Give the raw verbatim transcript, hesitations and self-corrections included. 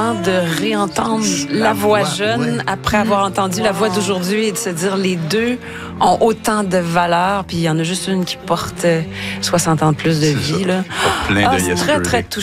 émouvant de réentendre la, la voix, voix jeune ouais. après avoir entendu wow. la voix d'aujourd'hui et de se dire les deux ont autant de valeur. Puis il y en a juste une qui porte soixante ans de plus de c'est vie. Ça. Là. Plein ah, de c'est très, très touchant.